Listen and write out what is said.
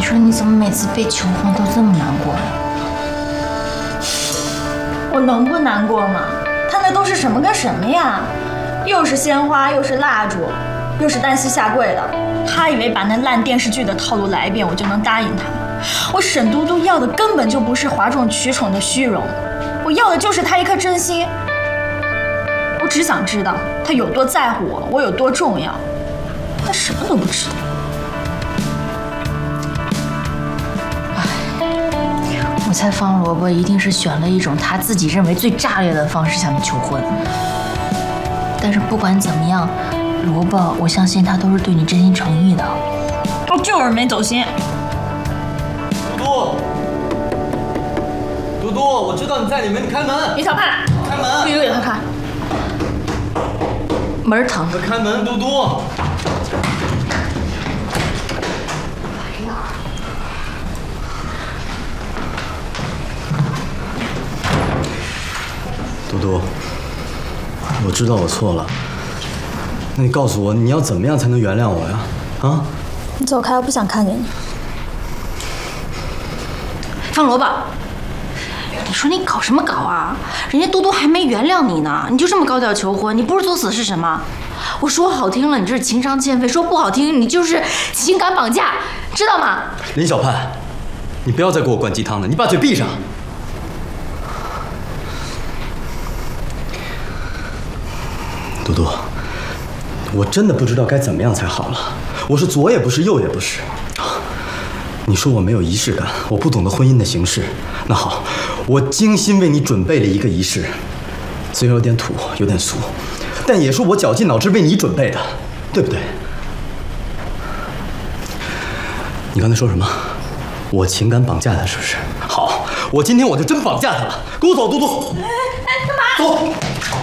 说你怎么每次被求婚都这么难过呀？ 我能不难过吗？他那都是什么跟什么呀？又是鲜花，又是蜡烛，又是单膝下跪的。他以为把那烂电视剧的套路来一遍，我就能答应他。我沈都督要的根本就不是哗众取宠的虚荣，我要的就是他一颗真心。我只想知道他有多在乎我，我有多重要。他什么都不知道。 我猜方萝卜一定是选了一种他自己认为最炸裂的方式向你求婚。但是不管怎么样，萝卜，我相信他都是对你真心诚意的。 我就是没走心。 嘟嘟，我知道你在里面，你开门。 李小盼， 开门。 闭嘴给他看。 门疼。 快开门，嘟嘟。嘟嘟，我知道我错了。那你告诉我，你要怎么样才能原谅我呀？啊？ 你走开，我不想看见你。 方萝卜，你说你搞什么搞啊？人家嘟嘟还没原谅你呢，你就这么高调求婚，你不是作死是什么？我说好听了，你这是情伤欠费；说不好听，你就是情感绑架，知道吗？ 林小盼，你不要再给我灌鸡汤了，你把嘴闭上。嘟嘟，我真的不知道该怎么样才好了。我是左也不是，右也不是。你说我没有仪式感，我不懂得婚姻的形式。那好，我精心为你准备了一个仪式，虽然有点土，有点俗，但也是我绞尽脑汁为你准备的，对不对？你刚才说什么？我情感绑架他是不是？好，我今天我就真绑架他了。跟我走，嘟嘟。 干嘛？ 走。